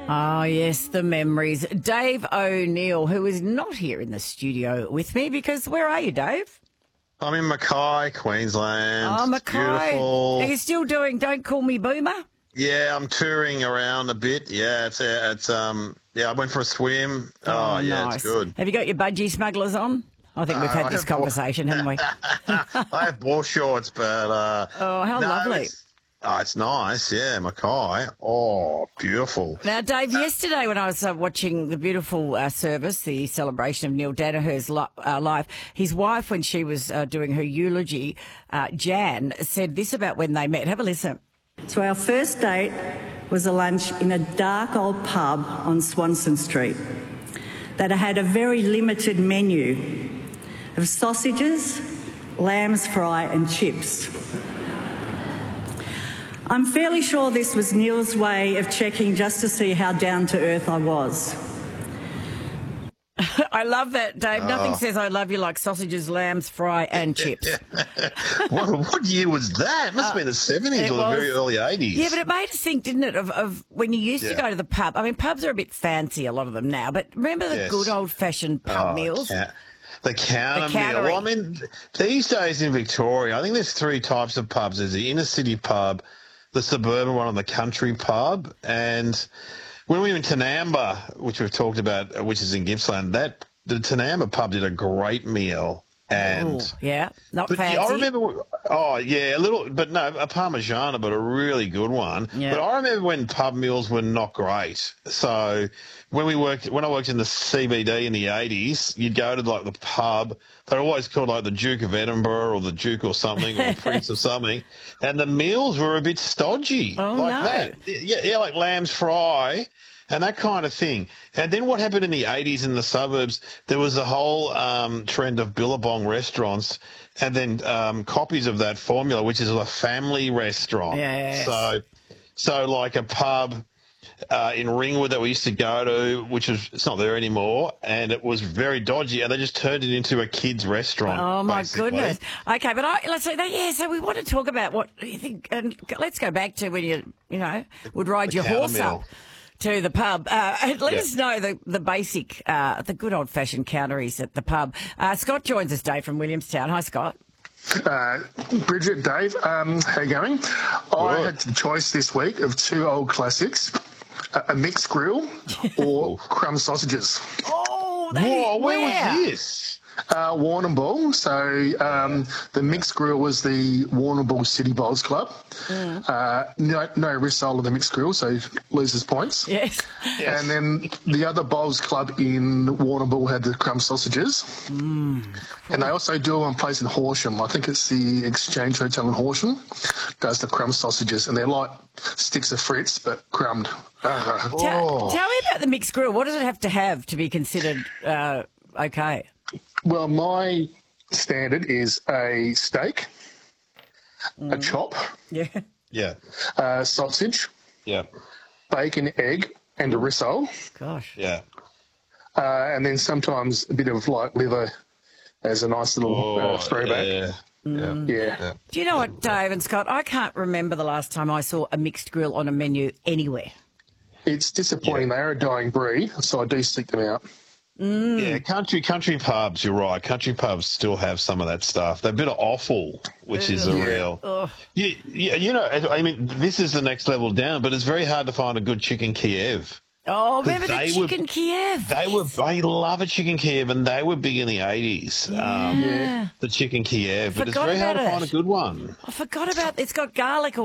Oh, yes, the memories. Dave O'Neill, who is not here in the studio with me because where are you, Dave? I'm in Mackay, Queensland. Oh, It's Mackay. beautiful. Are you still doing Don't Call Me Boomer? Yeah, I'm touring around a bit. Yeah, I went for a swim. Oh, yeah, nice. it's good. Have you got your budgie smugglers on? I think we've had I this have conversation, haven't we? I have ball shorts, but Oh, how lovely. It's nice. Yeah, Mackay. Oh, beautiful. Now, Dave, yesterday when I was watching the beautiful service, the celebration of Neil Danaher's life, his wife, when she was doing her eulogy, Jan, said this about when they met. Have a listen. So our first date was a lunch in a dark old pub on Swanston Street that had a very limited menu of sausages, lamb's fry and chips. I'm fairly sure this was Neil's way of checking just to see how down to earth I was. I love that, Dave. Nothing says I love you like sausages, lambs, fry and chips. What year was that? It must have been the 70s or the very early 80s. Yeah, but it made us think, didn't it, of when you used to go to the pub. I mean, pubs are a bit fancy, a lot of them now, but remember the good old-fashioned pub meals? The counter meal. Well, I mean, these days in Victoria, I think there's three types of pubs. There's the inner city pub, the suburban one, and the country pub. And when we were in Tanamba, which we've talked about, which is in Gippsland, the Tanamba pub did a great meal. And not fancy. I remember, a little, but no, a Parmigiana, but a really good one. Yeah. But I remember when pub meals were not great. So when I worked in the CBD in the 80s, you'd go to like the pub. They're always called like the Duke of Edinburgh or the Duke or something or the Prince of something. And the meals were a bit stodgy. That. Yeah, like lamb's fry and that kind of thing. And then what happened in the 80s in the suburbs, there was a whole trend of Billabong restaurants and then copies of that formula, which is a family restaurant. Yes. So like a pub in Ringwood that we used to go to, it's not there anymore, and it was very dodgy, and they just turned it into a kids' restaurant. Oh, my basically. goodness. Okay, but so we want to talk about what you think, and let's go back to when you would ride your horse up to the pub. Let us know the basic, the good old-fashioned counteries at the pub. Scott joins us, Dave, from Williamstown. Hi, Scott. Bridget, Dave, how you going? I had the choice this week of two old classics, a mixed grill or crumb sausages. Oh, where was this? Warrnambool. So the mixed grill was the Warrnambool City Bowls Club. No result of the mixed grill, so loses points. Yes. And then the other bowls club in Warrnambool had the crumb sausages. And they also do one place in Horsham. I think it's the Exchange Hotel in Horsham. Does the crumb sausages, and they're like sticks of Fritz, but crumbed. Tell me about the mixed grill. What does it have to be considered okay? Well, my standard is a steak, a chop, sausage, bacon, egg, and a rissole. Gosh. Yeah. And then sometimes a bit of like liver as a nice little throwback. Yeah. Do you know what, Dave and Scott? I can't remember the last time I saw a mixed grill on a menu anywhere. It's disappointing. They are a dying breed, so I do seek them out. Yeah, country pubs, you're right. Country pubs still have some of that stuff. They're a bit of offal, which is a real... I mean, this is the next level down, but it's very hard to find a good chicken Kiev. Oh, remember the chicken Kiev? I love a chicken Kiev, and they were big in the 80s. The chicken Kiev, but it's very hard to find a good one. I forgot about it. It's got garlic